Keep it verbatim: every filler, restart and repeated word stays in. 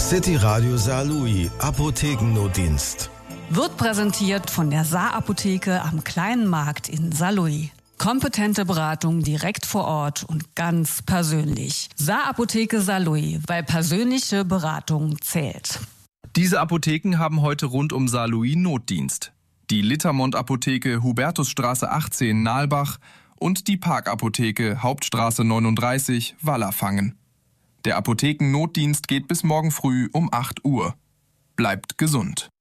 City Radio Saarlouis, Apothekennotdienst. Wird präsentiert von der Saar-Apotheke am Kleinen Markt in Saarlouis. Kompetente Beratung direkt vor Ort und ganz persönlich. Saar-Apotheke Saarlouis, weil persönliche Beratung zählt. Diese Apotheken haben heute rund um Saarlouis Notdienst. Die Littermond-Apotheke Hubertusstraße achtzehn Nalbach und die Park-Apotheke Hauptstraße neununddreißig Wallerfangen. Der Apothekennotdienst geht bis morgen früh um acht Uhr. Bleibt gesund.